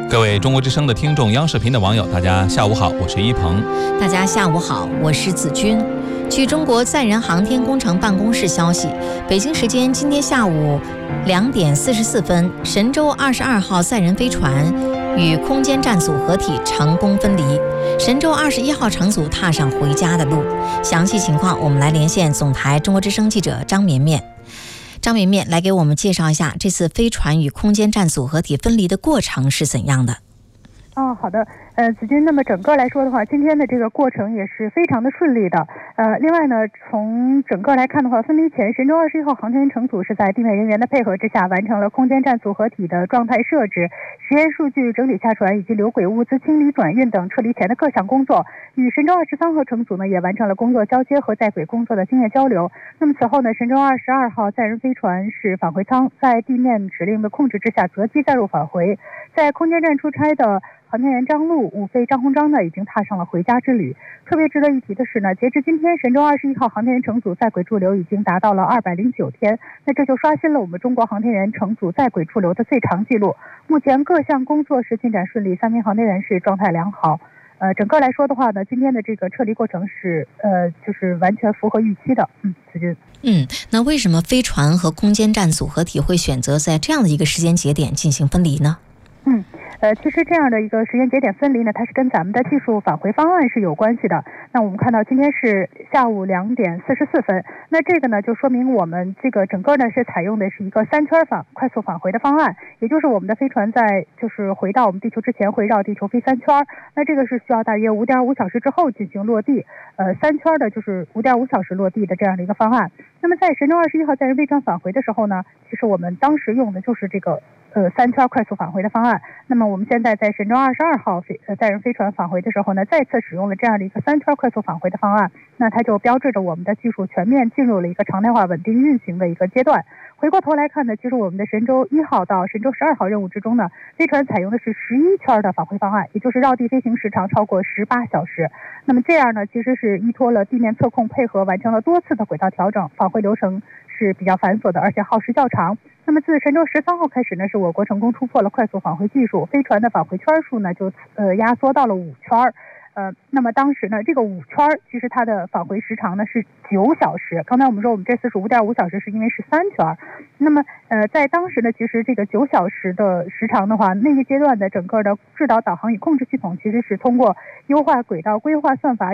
各位中国之声的听众、央视频的网友，大家下午好，我是一鹏。 大家下午好，我是子君。据中国载人航天工程办公室消息，北京时间今天下午2点44分，神舟22号载人飞船与空间站组合体成功分离，神舟21号乘组踏上回家的路。详细情况，我们来连线总台中国之声记者张绵绵。张绵绵来给我们介绍一下这次飞船与空间站组合体分离的过程是怎样的。 好的，子君，那么整个来说的话，今天的这个过程也是非常的顺利的。另外呢，从整个来看的话，分离前，神舟21号航天员乘组是在地面人员的配合之下，完成了空间站组合体的状态设置、实验数据整理下传以及留轨物资清理转运等撤离前的各项工作。与神舟23号乘组呢，也完成了工作交接和在轨工作的经验交流。那么此后呢，神舟22号载人飞船是返回舱，在地面指令的控制之下择机载入返回。在空间站出差的航天员张陆、武飞、张鸿章呢，已经踏上了回家之旅。特别值得一提的是呢，截至今天，神舟21号航天员乘组在轨驻留已经达到了209天，那这就刷新了我们中国航天员乘组在轨驻留的最长记录。目前各项工作是进展顺利，3名航天员是状态良好。整个来说的话呢，今天的这个撤离过程是就是完全符合预期的。子君。 那为什么飞船和空间站组合体会选择在这样的一个时间节点进行分离呢？ 其实这样的一个时间节点分离呢，它是跟咱们的技术返回方案是有关系的。那我们看到今天是下午2点44分，那这个呢就说明我们这个整个呢是采用的是一个3圈快速返回的方案，也就是我们的飞船在就是回到我们地球之前会绕地球飞3圈，那这个是需要大约5.5小时之后进行落地，3圈的就是5.5小时落地的这样的一个方案。那么在神舟21号载人飞船返回的时候呢，其实我们当时用的就是这个3圈快速返回的方案。那么我们现在在神舟22号载人飞船返回的时候呢，再次使用了这样的一个3圈快速返回的方案，那它就标志着我们的技术全面进入了一个常态化稳定运行的一个阶段。回过头来看呢，其实我们的神舟1号到神舟12号任务之中呢，飞船采用的是11圈的返回方案，也就是绕地飞行时长超过18小时。那么这样呢，其实是依托了地面测控配合，完成了多次的轨道调整，返回流程是比较繁琐的，而且耗时较长。那么自神舟13号开始呢，是我国成功突破了快速返回技术，飞船的返回圈数呢就压缩到了5圈。那么当时呢，这个5圈其实它的返回时长呢是9小时。刚才我们说我们这次是5.5小时，是因为是3圈。那么在当时呢，其实这个9小时的时长的话，那个阶段的整个的制导导航与控制系统其实是通过优化轨道规划算法